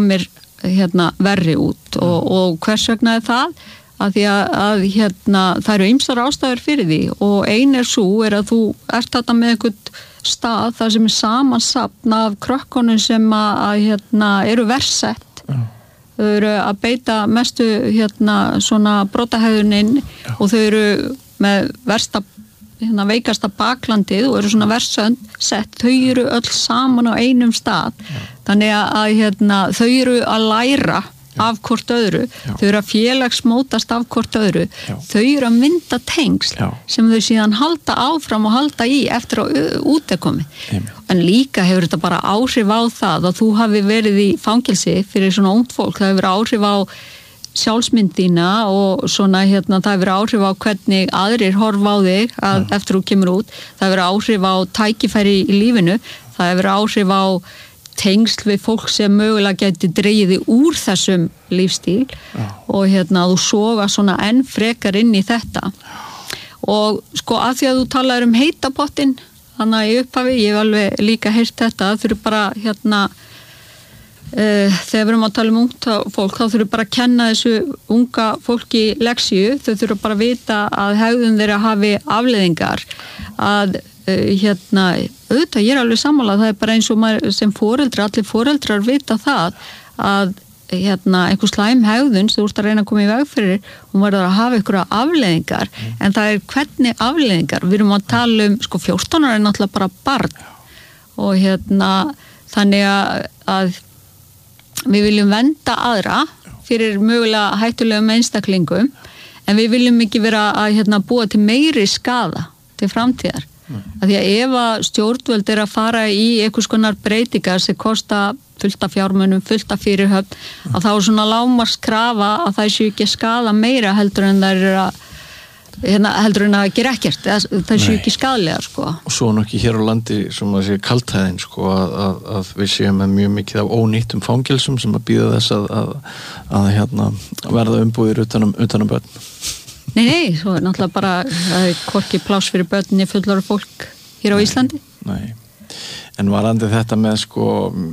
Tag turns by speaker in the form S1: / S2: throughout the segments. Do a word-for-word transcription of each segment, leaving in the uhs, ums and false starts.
S1: komir hérna verri út og, og hvers vegna er það? Að því að, að hérna, það eru ýmsar ástæður fyrir því og ein er svo er að þú ert þetta með einhvern stað þar sem er samansapn af krökkunum sem að, að hérna, eru versett. Já. Þau eru að beita mestu hérna, svona brotahegðunin og þau eru með versta hérna, veikasta baklandið og eru svona versönd sett. Þau eru öll saman á einum stað. Já. Þannig að hérna, þau eru að læra af hvort öðru, Já. Þau eru að félagsmótast af hvort öðru, Já. Þau eru að mynda tengsl Já. Sem þau síðan halda áfram og halda í eftir að útekomi. En líka hefur þetta bara áhrif á það að þú hafi verið í fangelsi fyrir svona ungt fólk, það hefur áhrif á sjálfsmyndina og svona hérna, það hefur áhrif á hvernig aðrir horfa á þig að, ja. Eftir þú kemur út, það hefur áhrif á tækifæri í lífinu, það hefur áhrif á tengsl við fólk sem mögulega geti dregið úr þessum lífstíl Já. Og hérna þú soga svona enn frekar inn í þetta og sko að því að þú talar um heitapottin þannig að í upphafi, ég hef alveg líka heyrt þetta, það þurfi bara hérna uh, þegar við erum að tala um ungt fólk, þá þurfi bara að kenna þessu unga fólki leksíu, þau þurfi bara að vita að hegðun þeirra hafi afleiðingar að hérna, auðvitað, ég er alveg sammála það er bara eins og maður sem foreldrar allir foreldrar vita það að hérna, einhver slæm hegðun sem þú ert að reyna að koma í veg fyrir og maður er að hafa einhverja afleiðingar mm. en það er hvernig afleiðingar við erum að tala um, sko fjórtán ára er náttúrulega bara barn og hérna þannig að, að við viljum vernda aðra fyrir mögulega hættulegum einstaklingum en við viljum ekki vera að hérna, búa til meiri skaða til framtíðar að því að ef að stjórnvöld er að fara í einhvers konar breytingar sem kosta fullt af fjármunum, fullt af fyrirhöfn að þá er svona lágmarkskrafa að það séu ekki skada meira heldur en það er að hérna, heldur en að gera ekkert það séu ekki skadlegar sko.
S2: Og svo nokkið hér á landi sem að sé kaltæðin sko, að, að, að við séum með mjög mikið af ónýttum fangelsum sem að býða þess að, að, að hérna, verða umbúðir utanum, utanum börn.
S1: Nei, nei, svo er náttúrulega bara það er hvorki pláss fyrir börnni fullara fólk hér á Íslandi.
S2: Nei, en varandi þetta með sko,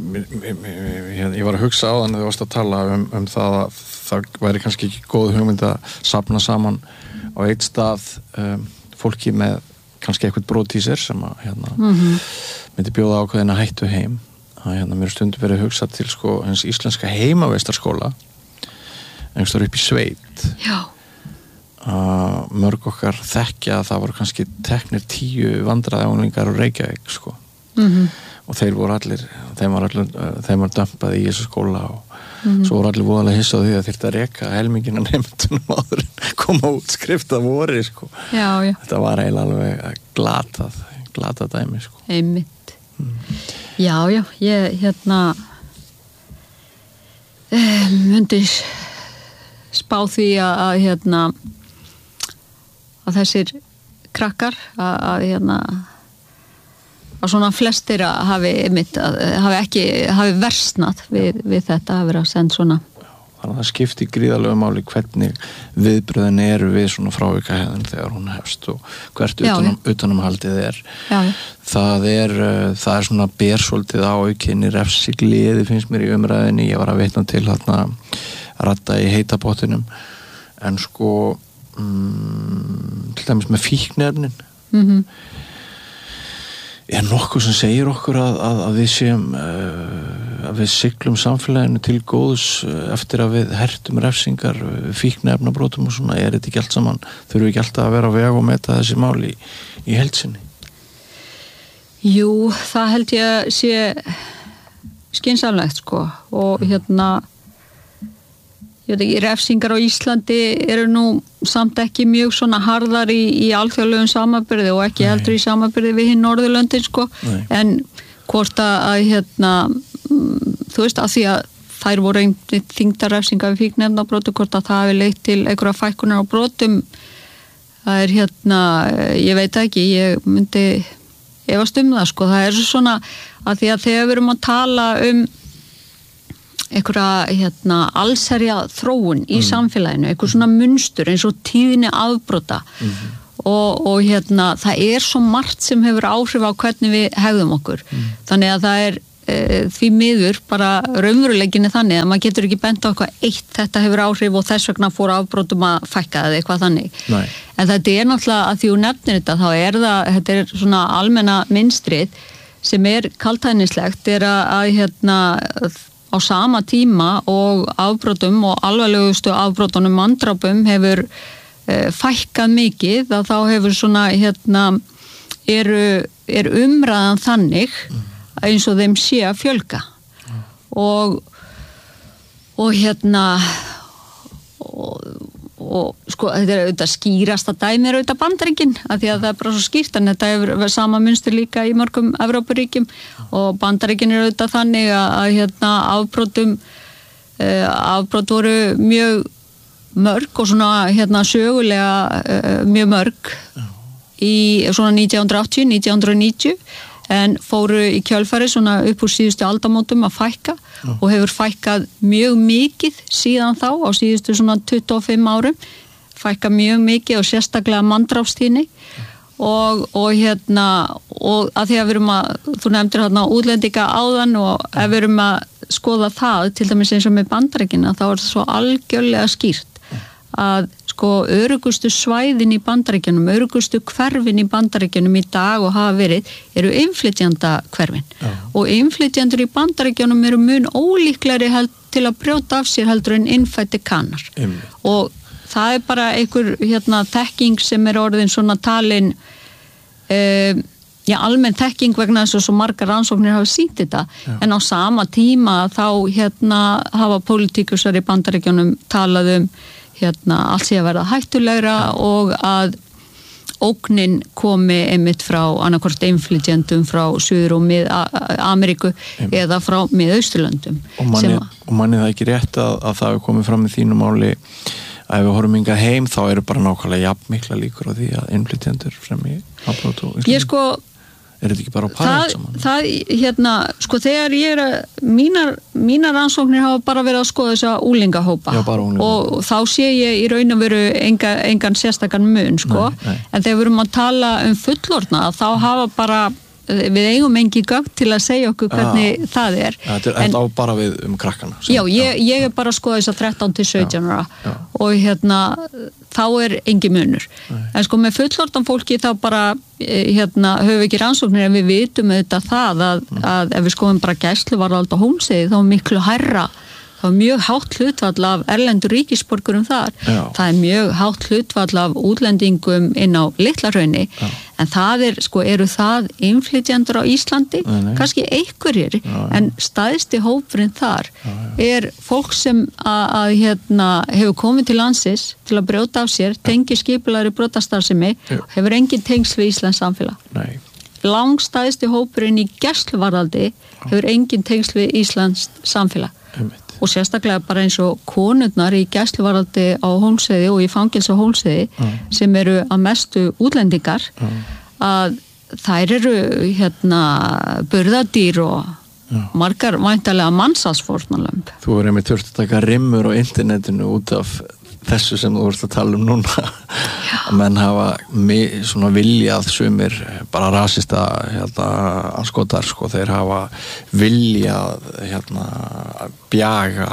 S2: ég, ég var að hugsa á þannig að þú varst að tala um, um það að það væri kannski ekki góð hugmynd að safna saman á eitt stað um, fólki með kannski eitthvað brot í sér sem að hérna, mm-hmm. myndi bjóða ákveðina hættu heim. Að hérna mér stundum verið að hugsa til sko hins íslenska heimavistarskóla einhverstar upp í sveit.
S1: Já.
S2: Uh, mörg okkar þekkja að það voru kannski teknir tíu vandræðaunglingar og Reykjavík sko mm-hmm. og þeir voru allir þeim var allir, uh, þeim var dömpað í þessu skóla og mm-hmm. svo voru allir voðalega hissað því að þyrfti að reka helmingina nefndunum áður en koma út skrifta voru sko
S1: já, já.
S2: Þetta var eiginlega alveg glatað glatað dæmi sko
S1: einmitt mm. já já ég hérna um, myndi spá því að, að hérna að þessir krakkar að, að hérna að svona flestir að hafi einmitt, að hafi ekki, hafi versnað við, við þetta að vera að senda svona
S2: þannig að það skipti gríðarlega máli hvernig viðbröðin eru við svona frávikahegðun þegar hún hefst og hvert utanum, utanumhaldið er
S1: já, já.
S2: það er það er svona bersvoltið á aukinni refsigliði finnst mér í umræðinni ég var að vitna til þarna ratta í heitapottinum en sko mm, til dæmis með fíknefnin
S1: mm-hmm.
S2: er nokkuð sem segir okkur að, að, að við séum uh, að við siglum samfélaginu til góðs uh, eftir að við hertum refsingar uh, fíknefnabrótum og svona er þetta ekki allt saman þurfum við ekki alltaf að vera á veg og meta þessi mál í, í heildsinni
S1: Jú, það held ég að sé skynsamlegt sko og hérna ég veit ekki, refsingar á Íslandi eru nú samt ekki mjög svona harðar í, í alþjóðlegum samanburði og ekki Nei. heldur í samanburði við hinn Norðurlöndin sko Nei. en hvort að hérna þú veist að því að þær voru einnig þyngdar refsingar við fíkniefnabrotum hvort að það hefur leitt til einhverja fækkunar á brotum það er hérna, ég veit ekki ég myndi efast um það sko, það er svona að því að þegar við erum að tala um einhverja hérna, allsherja þróun í mm. samfélaginu, einhver svona munstur eins og tíðni afbrota mm-hmm. og, og hérna, það er svo margt sem hefur áhrif á hvernig við hegðum okkur mm. þannig að það er e, því miður bara raunveruleikinni þannig að maður getur ekki bent á eitthvað eitt þetta hefur áhrif og þess vegna fór afbrotum að fækka eða eitthvað þannig.
S2: Nei.
S1: En þetta er náttúrulega að því þú nefnir þetta þá er það, þetta er svona almenna mynstrið sem er kaldhæðnislegt er að, að hérna á sama tíma og afbrotum og alvarlegustu afbrotunum manndrápum hefur e, fækkað mikið að þá hefur svona hérna eru, er umræðan þannig eins og þeim sé að fjölga mm. og og hérna og, og sko þetta er auðvitað skýrasta dæmi er auðvitað Bandaríkin af því að það er bara svo skýrt en þetta hefur sama munstur líka í mörgum Evrópuríkjum og Bandaríkin er auðvitað þannig að, að hérna afbrotum uh, afbrot voru mjög mörg og svona hérna sögulega uh, mjög mörg í svona nítján hundruð áttatíu til nítján hundruð níutíu en fóru í kjölfari svona upp úr síðustu aldamótum að fækka Já. Og hefur fækkað mjög mikið síðan þá á síðustu svona tuttugu og fimm árum fækkað mjög mikið og sérstaklega manndrápstíðni og, og hérna og að því að við erum að þú nefndir hérna útlendinga áðan og ef við erum að skoða það til dæmis eins og með Bandaríkina þá er það svo algjörlega skýrt að sko örugustu svæðin í Bandaríkjunum, örugustu hverfin í Bandaríkjunum í dag og hafa verið eru innflytjanda hverfin Já. Og innflytjandur í Bandaríkjunum eru mun ólíklegri held, til að brjóta af sér heldur en innfætti kanar Einmitt. Og það er bara einhver hérna þekking sem er orðin svona talin uh, já almenn þekking vegna þess að svo margar rannsóknir hafa sýnt þetta Já. En á sama tíma þá hérna hafa pólitíkusar í Bandaríkjunum talað um hérna allt sé að verða hættulegra og að ógnin komi einmitt frá annarkvort innflytjendum frá Suður- og Mið-Ameríku eða frá Mið-Austurlöndum.
S2: Og manni, og manni það ekki rétt að, að það hefur komið fram í þínu máli að ef við horfum hingað heim þá eru bara nákvæmlega jafn mikla líkur á því að innflytjendur sem í afbrot og
S1: Ég sko
S2: Er þetta ekki bara á parið saman?
S1: Það, hérna, sko þegar ég er að, mínar, mínar rannsóknir hafa bara verið að skoða þessa úlingahópa.
S2: Já, bara úlingahópa. Og
S1: þá sé ég í raun og veru enga, engan sérstakann mun, sko.
S2: Nei, nei.
S1: En þegar við erum að tala um fullorðna, þá hafa bara, við eigum engi gögn til að segja okkur hvernig
S2: Já.
S1: Það er.
S2: Ja, þetta er en, á bara við um krakkana.
S1: Sem, já, ég, ég er bara að skoða þess að þrettán til sautján ára og hérna, þá er engi munur. Nei. En sko með fullorðan fólki þá bara, hérna, höfum við ekki rannsóknir en við vitum auðvitað það að, mm. að ef við skoðum bara gæsluvarðhald á Hólmsheiði þá er miklu hærra. Það er mjög hátt hlutfall af erlendur ríkisborgurum þar. Já. Það er mjög hátt hlutfall af útlendingum inn á Litla-Hrauni. Já. En það er, sko, eru það innflytjendur á Íslandi? Nei, nei. Kannski einhverjir, já, já. En stæðsti hópurinn þar já, já. Er fólk sem að, að hérna, hefur komið til landsins til að brjóta af sér, tengi skipulagri brotastarfsemi, hefur engin tengsl við Íslands samfélag. Nei. Langstæðsti hópurinn í gæsluvarðhaldi hefur engin tengsl við Íslands samfélag. Einmitt. Og sérstaklega bara eins og konurnar í gæsluvarðhaldi á Hólmsheiði og í fangelsi á Hólmsheiði mm. sem eru að mestu útlendingar mm. að þær eru hérna burðardýr og Já. Margar væntanlega mannsalsfórnarlömb.
S2: Þú er einmitt þurft að taka rimmur á internetinu út af þessu sem þú vorst að tala um núna að menn hafa svona viljað sumir bara rasista hérna anskotar sko, þeir hafa viljað hérna bjaga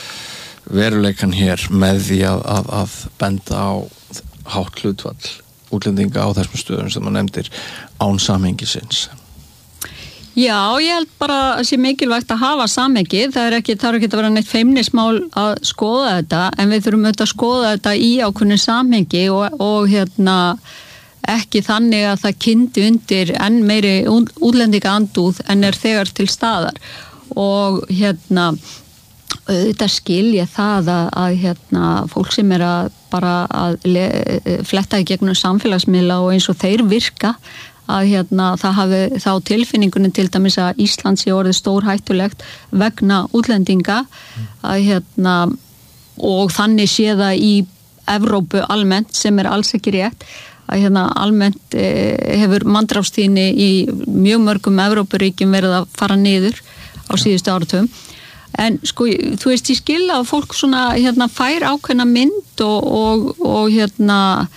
S2: veruleikan hér með því að, að, að benda á hátt hlutfall útlendinga á þessum stöðum sem þú nefndir án samhengisins.
S1: Já, ég held bara að sé mikilvægt að hafa samhengi, það er ekki, það er ekki að vera neitt feimnismál að skoða þetta, en við þurfum auðvitað að skoða þetta í ákveðnu samhengi og, og hérna ekki þannig að það kyndi undir enn meiri útlendinga andúð en er þegar til staðar og hérna auðvitað skilja það að, að hérna fólk sem er að bara að le, fletta í gegnum samfélagsmiðla og eins og þeir virka að hérna það hafi þá tilfinningunni til dæmis að Ísland sé orðið stórhættulegt vegna útlendinga að hérna og þannig sé það í Evrópu almennt sem er alls ekki rétt að hérna almennt eh, hefur manndrápstíðni í mjög mörgum Evrópuríkjum verið að fara niður á síðustu áratugum en sko þú veist ég skil að fólk svona hérna fær ákveðna mynd og, og, og hérna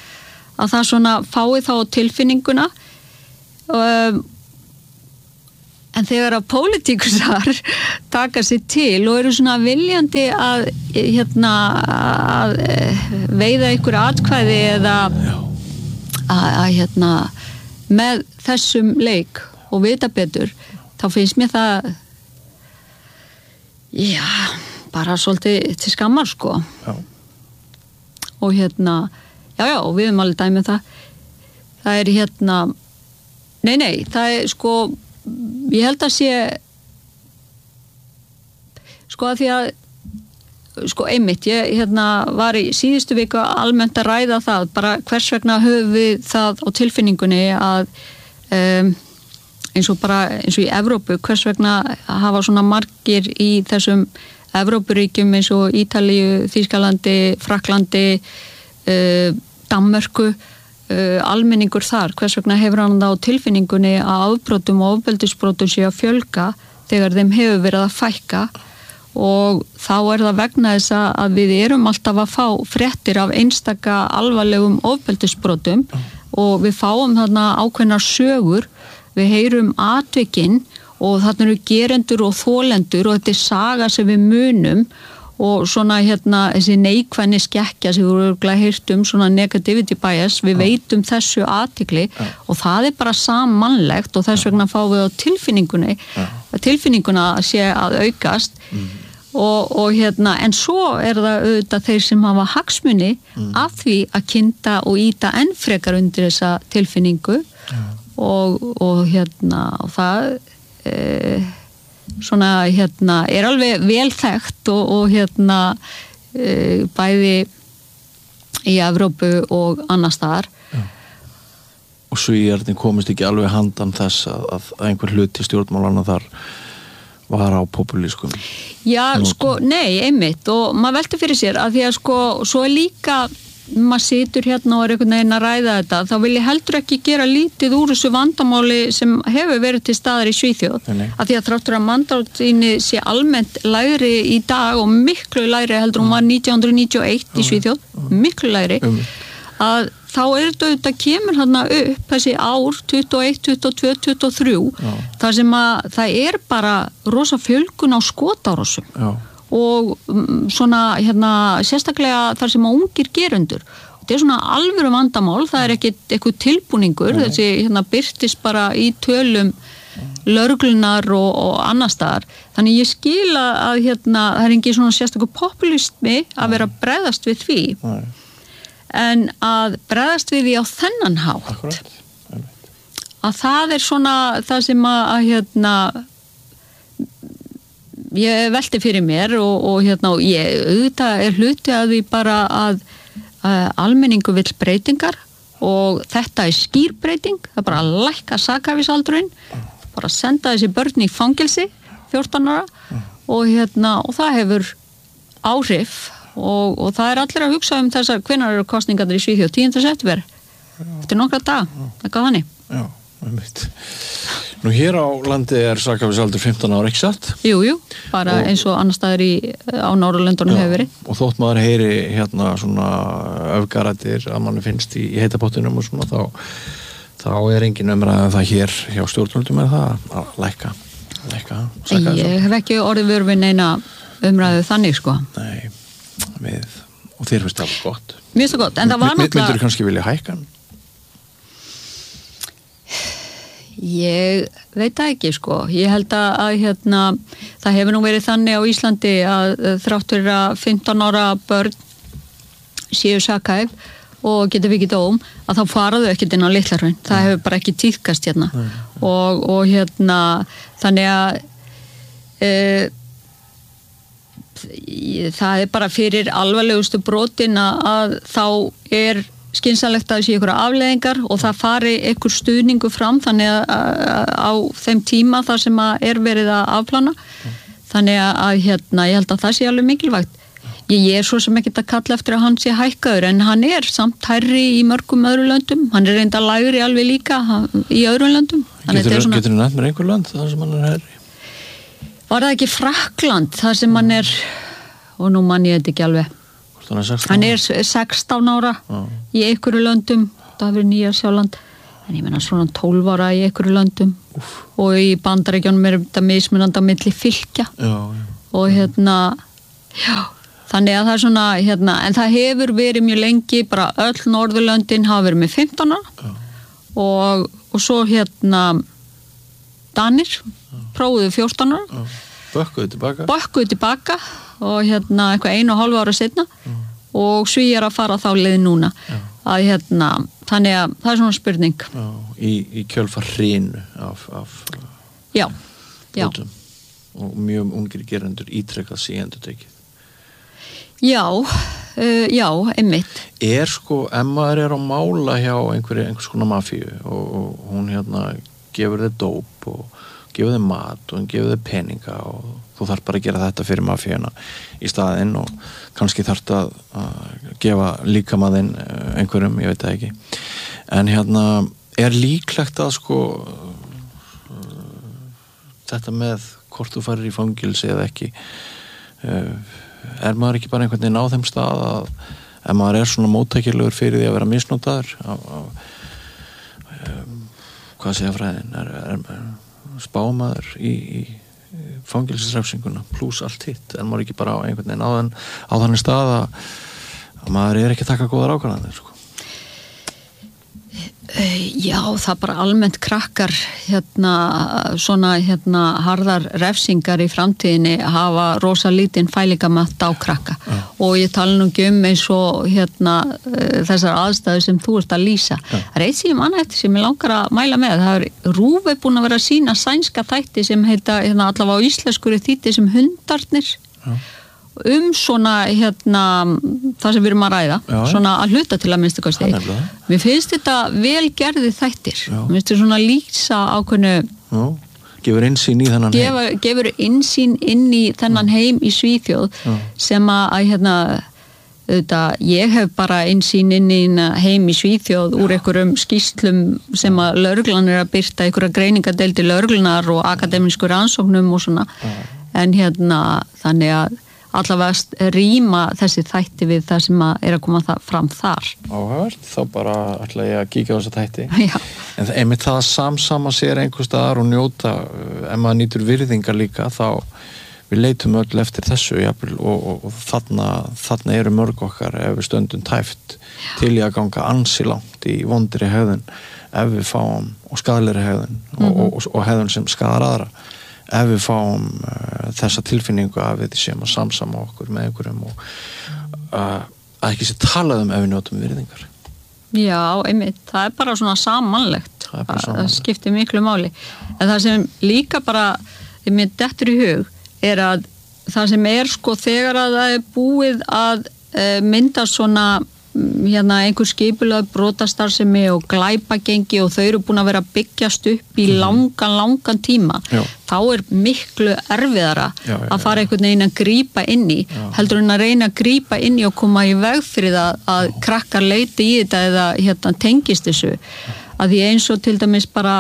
S1: að það svona fái þá tilfinninguna Um, En þegar að pólitíkusar taka sér til og eru svona viljandi að, hérna, að veiða ykkur atkvæði eða að, að hérna, með þessum leik og vita betur, þá finnst mér það, já, bara svolítið til skammar, sko.
S2: Já.
S1: Og hérna, já, já, og við erum alveg dæmið það. Það er hérna, nei, nei, það er sko, ég held að sé sko að því að sko einmitt, ég hérna var í síðustu viku almennt að ræða það, bara hvers vegna höfum við það á tilfinningunni að um, eins og bara eins og í Evrópu, hvers vegna hafa svona margir í þessum Evrópuríkjum eins og Ítalíu, Þýskalandi, Frakklandi, uh, Danmörku, uh, almenningur þar, hvers vegna hefur hann það á tilfinningunni að afbrotum og ofbeldisbrotum sé að fjölga þegar þeim hefur verið að fækka og þá er það vegna þess að við erum alltaf að fá fréttir af einstaka alvarlegum ofbeldisbrotum og við fáum þarna ákveðnar sögur, við heyrum atvikinn og þarna eru gerendur og þolendur og þetta er saga sem við munum og svona hérna þessi neikvæðni skekkja sem við vorum örugglega heyrt um, svona negativity bias, við veitum þessu athygli og það er bara sammannlegt og þess vegna fáum við á tilfinningunni, tilfinninguna að sé að aukast mm. og, og hérna, en svo er það auðvitað þeir sem hafa hagsmuni mm. af því að kynda og íta enn frekar undir þessa tilfinningu og, og hérna, og það e, svona hérna er alveg vel þekkt og, og hérna e, bæði í Evrópu og annars staðar.
S2: Já. Og Svíarnir komist ekki alveg handan þess að, að einhver hluti stjórnmálana þar var á populískum.
S1: Já, sko, nei, einmitt og maður velti fyrir sér að því að sko svo er líka maður situr hérna og er einhvern veginn að ræða þetta, þá vil ég heldur ekki gera lítið úr þessu vandamáli sem hefur verið til staðar í Svíþjóð. Nei. Að því að þráttur að mandátíðni sé almennt lægri í dag og miklu lægri heldur hún var nítján hundruð níutíu og eitt í Svíþjóð, miklu lægri, um. að þá er þetta auðvitað kemur hérna upp þessi ár tuttugu og eitt, tuttugu og tvö, tuttugu og þrjú, Já. þar sem að það er bara rosa fjölgun á skotárásum. Já. Og svona hérna sérstaklega þar sem að ungir gerundur þetta er svona alvöru vandamál, það er ekki eitthvað tilbúningur, Nei. þessi hérna birtist bara í tölum lögreglunar og, og annars staðar, þannig ég skil að hérna það er ekki svona sérstakur populismi að vera að bregðast við því Nei. En að bregðast við því á þennan hátt Akkurat. Að það er svona það sem að, að hérna ég velti fyrir mér og, og hérna og ég auðvitað er hluti að því bara að, að almenningu vill breytingar og þetta er skýrbreyting, það er bara að lækka sakhæfisaldurinn, bara að senda þessi börn í fangelsi fjórtán ára og hérna og það hefur áhrif og, og það er allir að hugsa um þessar hvenær eru kosningarnir í Svíþjóð tíunda september eftir nokkra dag, það gaf þannig.
S2: Já, það veit. Nú hér á landi er sakhæfisaldur fimmtán ára, ekki satt?
S1: Jú, jú, bara og, eins og annar staðar í, á Norðurlöndunum hefur verið.
S2: Og þótt maður heyri hérna svona öfgarættir að mann finnst í, í heitabottinum og svona þá, þá er engin umræðan það hér hjá stjórnvöldum er það að lækka, lækka
S1: Ég hef ekki orðið vör við neina umræðu þannig sko.
S2: Nei, við, og þér finnst það gott.
S1: Mjög svo gott, en það var náttúrulega...
S2: Myndur þú kannski vilja hækka hann?
S1: Ég veit það ekki sko, ég held að, að hérna, það hefur nú verið þannig á Íslandi að þráttur að fimmtán ára börn séu sakhæf og getur við ekki dóm að þá faraðu ekkert inn á Litla-Hraun, það hefur bara ekki tíðkast hérna og, og hérna þannig að e, það er bara fyrir alvarlegustu brotin að þá er skynsamlegt að sé ykkur afleiðingar og það fari ykkur stuðningu fram þannig að, að á þeim tíma þar sem að er verið að afplana þannig að hérna, ég held að það sé alveg mikilvægt. Ég, ég er svo sem ekkert að kalla eftir að hann sé hækkaður en hann er samt hærri í mörgum öðru löndum, hann er reynda lægri alveg líka í öðrum löndum.
S2: Getur
S1: þú
S2: svona... nefnt mér einhver land þar sem hann er hærri?
S1: Var það ekki Frakkland þar sem hann er, og nú mann ég þetta ekki alveg.
S2: Hann er sextán,
S1: hann er sextán ára ah. í einhverju löndum, það hefur Nýja Sjáland en ég meina svona tólf ára í einhverju löndum
S2: Úff.
S1: og í Bandaríkjunum er þetta mismunandi á milli fylkja
S2: já, já.
S1: og hérna já, þannig að það er svona hérna, en það hefur verið mjög lengi bara öll Norðurlöndin hafa verið með fimmtán ára og, og svo hérna Danir prófuðu fjórtán ára
S2: bökkuðu tilbaka
S1: bökkuðu tilbaka og hérna eitthvað einu og hálfu ára setna já. Og Svíar að fara þá leið núna já. Að hérna, þannig að það er svona spurning
S2: já, í, í kjölfar hrinu af, af
S1: já, já.
S2: Og mjög ungir gerendur ítrekkað sig endur tekið
S1: já, uh, já, einmitt
S2: er sko, ef maður er á mála hjá einhverju, einhvers konar mafíu og, og hún hérna gefur þið dóp og gefur þið mat og hún gefur þið peninga og þú þarf bara að gera þetta fyrir mafíuna í staðinn og kannski þarf að, að gefa líkamaðinn einhverjum, ég veit það ekki en hérna, er líklegt að sko þetta með hvort þú farir í fangilsi eða ekki er maður ekki bara einhvern veginn á þeim stað að ef maður er svona móttækilegur fyrir því að vera misnotaður af, af, um, hvað segja fræðin er, er, er spámaður í, í fangilsisrefsinguna pluss allt hitt, en maður ekki bara á einhvern veginn á, þann, á þannig stað að, að maður er ekki að taka góðar ákvarðanir sko.
S1: Já, það bara almennt krakkar hérna, svona hérna harðar refsingar í framtíðinni hafa rosa lítinn fælingamátt á krakka ja. Og ég tala nú ekki um eins og hérna þessar aðstæður sem þú ert að lýsa ja. Það er eitt sem annað eftir sem ég langar að mæla með það er RÚV er búin að vera að sýna sænska þætti sem heita hérna, allavega á íslensku þýtti sem hundarnir ja. Um svona hérna það sem við erum að ræða já, svona að hluta til að minnstu kosti mér finnst þetta vel gerði þættir já. Mér finnst þetta svona lýsa ákveðnu
S2: já, gefur innsýn í þennan
S1: gefa, heim gefur innsýn inn í þennan já. Heim í Svíþjóð já. Sem að hérna þetta, ég hef bara innsýn inn í heim í Svíþjóð já. Úr einhverjum skýrslum sem að lögreglan er að birta einhverja greiningadeildi lögreglunar og akademísku rannsóknum og svona já. En hérna þannig að allavega rýma þessi þætti við það sem að er að koma það fram þar.
S2: Áhört, þá bara ætla ég að kíkja á þessa þætti.
S1: Já.
S2: En einmitt það að samsama sér einhvers staðar og njóta, ef maður nýtur virðingar líka, þá við leitum öll eftir þessu jafnvel, og, og, og þarna, þarna eru mörg okkar ef við stöndum tæft Já. Til í að ganga ansi langt í vondri hegðun ef við fáum og skaðlegri hegðun mm-hmm. og, og, og hegðun sem skaðar aðra. Ef við fáum uh, þessa tilfinningu að við séum að samsama okkur með einhverjum og uh, að ekki sé talað um ef við njótum virðingar.
S1: Já, einmitt, það er bara svona samanlegt
S2: það, bara
S1: samanlegt. Það skiptir miklu máli en það sem líka bara þegar mér dettur í hug er að það sem er sko þegar að það er búið að uh, mynda svona hérna einhver skipulag brotastarfsemi og glæpagengi og þau eru búin að vera að byggjast upp í langan, langan tíma
S2: já.
S1: Þá er miklu erfiðara
S2: já, já,
S1: að fara einhvern veginn að grípa inn í já. Heldur en að reyna að grípa inn í og koma í veg fyrir það að krakkar leiti í þetta eða hérna, tengist þessu að því eins og til dæmis bara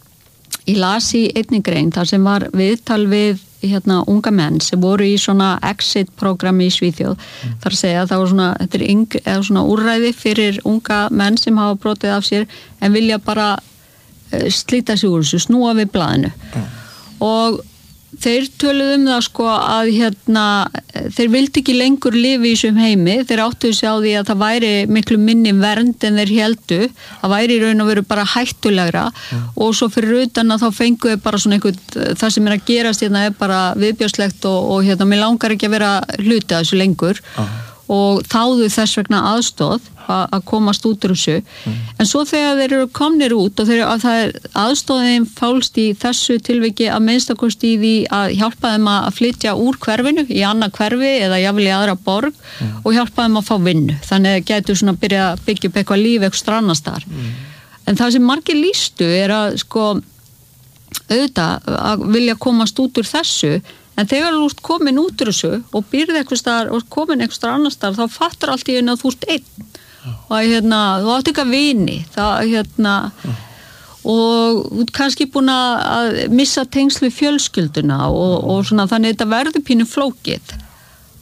S1: í las í einni grein þar sem var viðtal við hérna unga menn sem voru í svona exit-programmi í Svíþjóð mm. þar að segja að það var svona, þetta er yng, eða svona úrræði fyrir unga menn sem hafa brotið af sér en vilja bara uh, slíta sig úr þessu, snúa við blaðinu mm. og þeir töluðu um það sko að hérna þeir vildi ekki lengur lifa í þessum heimi þeir áttuðu sig á því að það væri miklu minni vernd en þeir heldu það væri í raun og veru bara hættulegra mm. og svo fyrir utan að þá fenguðu bara svona einhvern, það sem er að gerast hérna er bara viðbjörslegt og, og hérna mér langar ekki að vera hluti að þessu lengur uh. og þáðu þess vegna aðstóð að komast út úr þessu mm. en svo þegar þeir eru komnir út og þeir, að það er aðstóðin fálst í þessu tilviki að minnstakosti í því að hjálpa þeim að flytja úr hverfinu í annað hverfi eða jafnvel í aðra borg mm. og hjálpa þeim að fá vinnu þannig að getur svona að byrja að byggja upp eitthvað líf eitthvað strannastar mm. en það sem margir lýstu er að sko auðvitað að vilja komast út úr þessu en þegar þú ert komin út úr þessu og byrði eitthvað staðar og komin eitthvað staðar annar staðar þá fattar allt í einu að þú ert einn og hérna, þú átt ekki að vini það hérna mm. og þú ert kannski búin að missa tengsl við fjölskylduna og, og svona þannig þetta verður pínu flókið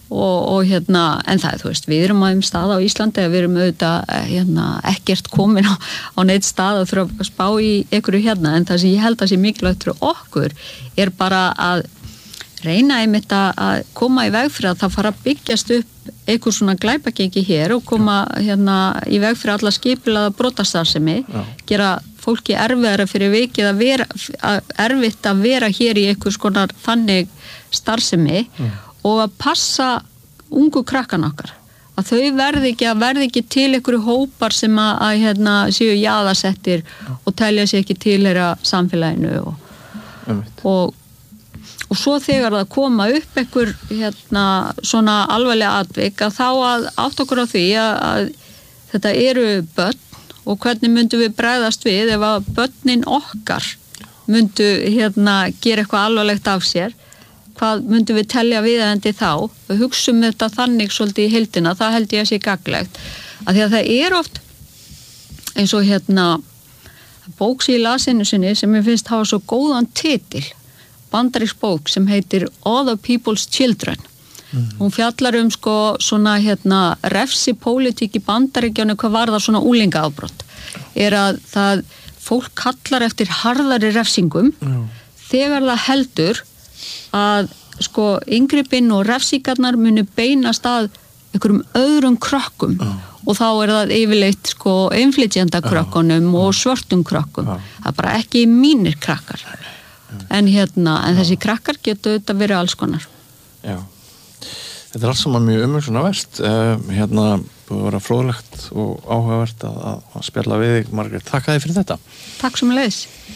S1: og, og hérna, en það, þú veist, við erum á þeim stað á Íslandi að við erum auðvitað hérna, ekkert komin á, á neitt stað að þurfa að spá í einhverju hérna, en það sem ég held að sé mikilvægt fyrir okkur er bara að reyna einmitt að koma í veg fyrir að það fara að byggjast upp einhver svona glæpagengi hér og koma hérna í veg fyrir alla skipulega brotastarfsemi, gera fólki erfiðara fyrir vikið að vera að, erfitt að vera hér í einhvers konar þannig starfsemi mm. og að passa ungu krakkan okkar, að þau verði ekki að verði ekki til einhverju hópar sem að, að hérna séu jaðarsettir og telja sig ekki tilheyra samfélaginu og, og Og svo þegar það koma upp einhver hérna, svona alvarlega atvik að þá að átt okkur á því að, að þetta eru börn og hvernig myndum við bregðast við ef að börnin okkar myndu hérna, gera eitthvað alvarlegt af sér, hvað myndum við telja viðeigandi þá, við hugsum þetta þannig svolítið í heildina, það held ég að sé gagnlegt, að því að það er oft eins og hérna bók sem ég las einu sinni sem ég finnst hafa svo góðan titil, bandarísk bók sem heitir Other People's Children. Mm. Hún fjallar um sko svona hérna refsi pólitík í Bandaríkjunum hvað var það svona úlingaafbrot. Er að það fólk kallar eftir harðari refsingum mm. þegar það heldur að sko inngripinn og refsingarnar muni beinast að einhverjum öðrum krökkum mm. og þá er það yfirleitt sko innflytjenda krökkunum mm. og svörtum krökkum. Mm. Það er bara ekki mínir krakkar. En hérna, en þessi krakkar getur auðvitað verið alls konar.
S2: Já, þetta er alls saman mjög umhugsunarvert. Uh, hérna, búið að vera fróðlegt og áhugavert að, að spjalla við þig, Margrét. Takk að þið fyrir þetta.
S1: Takk sömuleiðis.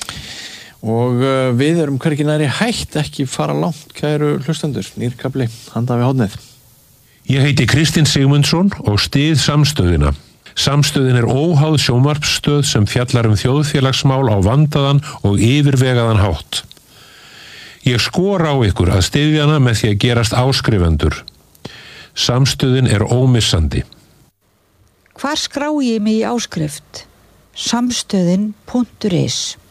S2: Og uh, við erum hvergi nærri hætt, ekki fara langt, kæru hlustendur. Nýr kafli, handa við hóðnið.
S3: Ég heiti Kristinn Sigmundsson og styð Samstöðina. Samstöðin er óháð sjónvarpsstöð sem fjallar um þjóðfélagsmál á vandaðan og yfirvegaðan hátt. Ég skora á ykkur að styðja hana með því að gerast áskrifendur. Samstöðin er ómissandi.
S4: Hvar skrái ég mig í áskrift? samstöðin punktur is